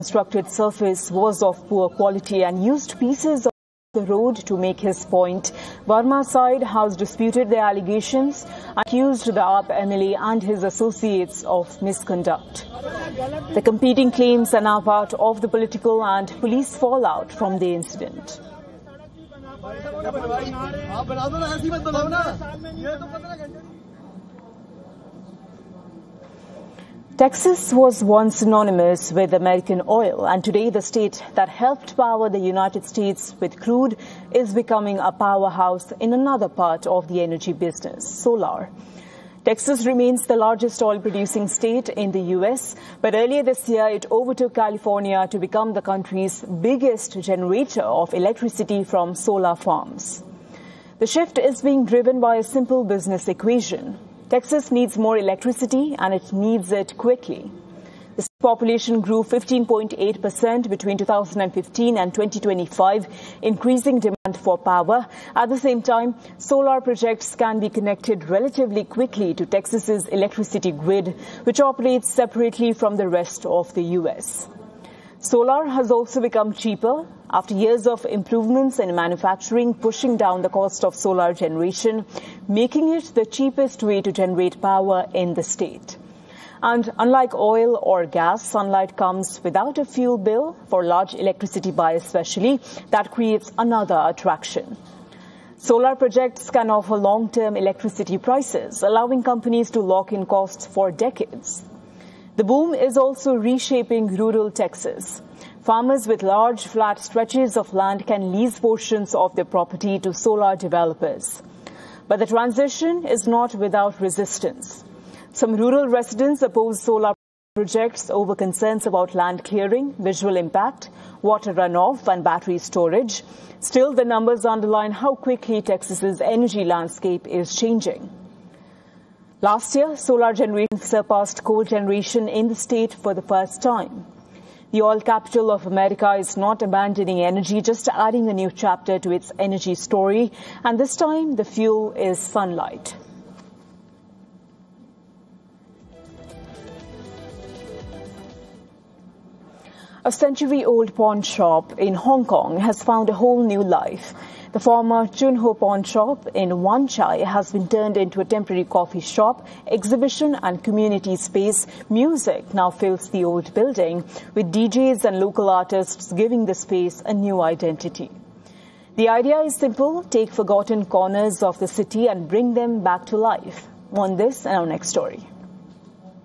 constructed surface was of poor quality and used pieces of the road to make his point. Verma's side has disputed the allegations and accused the AAP MLA and his associates of misconduct. The competing claims are now part of the political and police fallout from the incident. Texas was once synonymous with American oil, and today the state that helped power the United States with crude is becoming a powerhouse in another part of the energy business, solar. Texas remains the largest oil-producing state in the U.S., but earlier this year it overtook California to become the country's biggest generator of electricity from solar farms. The shift is being driven by a simple business equation. Texas needs more electricity and it needs it quickly. The population grew 15.8% between 2015 and 2025, increasing demand for power. At the same time, solar projects can be connected relatively quickly to Texas's electricity grid, which operates separately from the rest of the U.S. Solar has also become cheaper after years of improvements in manufacturing, pushing down the cost of solar generation, making it the cheapest way to generate power in the state. And unlike oil or gas, sunlight comes without a fuel bill for large electricity buyers especially. That creates another attraction. Solar projects can offer long-term electricity prices, allowing companies to lock in costs for decades. The boom is also reshaping rural Texas. Farmers with large flat stretches of land can lease portions of their property to solar developers. But the transition is not without resistance. Some rural residents oppose solar projects over concerns about land clearing, visual impact, water runoff and battery storage. Still, the numbers underline how quickly Texas's energy landscape is changing. Last year, solar generation surpassed coal generation in the state for the first time. The oil capital of America is not abandoning energy, just adding a new chapter to its energy story. And this time, the fuel is sunlight. A century-old pawn shop in Hong Kong has found a whole new life. The former Chunho pawn shop in Wan Chai has been turned into a temporary coffee shop, exhibition and community space. Music now fills the old building, with DJs and local artists giving the space a new identity. The idea is simple: take forgotten corners of the city and bring them back to life. On this and our next story.